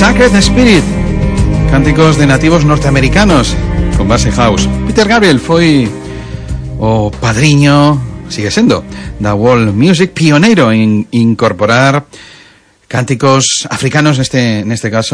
Sacred Spirit, cánticos de nativos norteamericanos con base house. Peter Gabriel foi o padriño, sigue sendo, da world music, pioneiro en incorporar cánticos africanos neste caso